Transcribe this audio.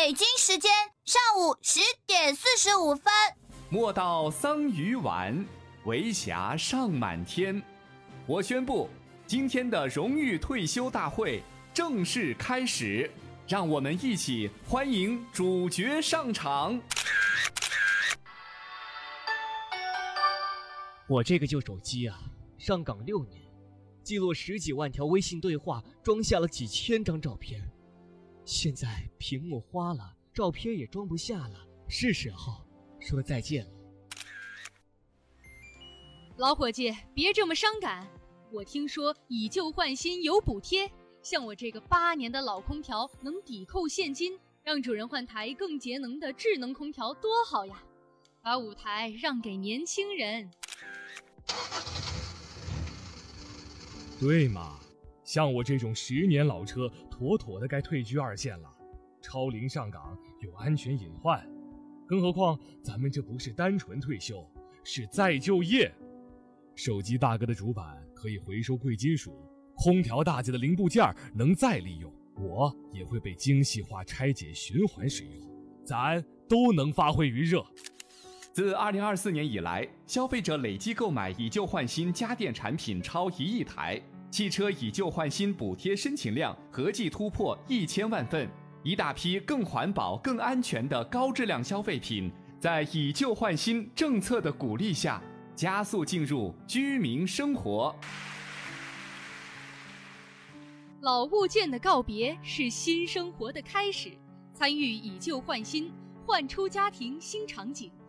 北京时间上午10:45。 莫道桑榆晚，为霞尚满天。我宣布，今天的荣誉退休大会正式开始，让我们一起欢迎主角上场。 我这个旧手机啊，上岗6年，记录10几万条微信对话，装下了几千张照片。现在屏幕花了，照片也装不下了，是时候说再见了。 老伙计，别这么伤感。我听说以旧换新有补贴，像我这个8年的老空调能抵扣现金，让主人换台更节能的智能空调多好呀！把舞台让给年轻人。 对嘛，像我这种10年老车，妥妥的该退居2线了。超龄上岗有安全隐患，更何况咱们这不是单纯退休，是再就业。手机大哥的主板可以回收贵金属，空调大姐的零部件能再利用，我也会被精细化拆解循环使用，咱都能发挥余热。 自2024年以来，消费者累计购买以旧换新家电产品超1亿台，汽车以旧换新补贴申请量合计突破1000万份，一大批更环保、更安全的高质量消费品，在以旧换新政策的鼓励下，加速进入居民生活。 老物件的告别是新生活的开始，参与以旧换新，焕出家庭新场景。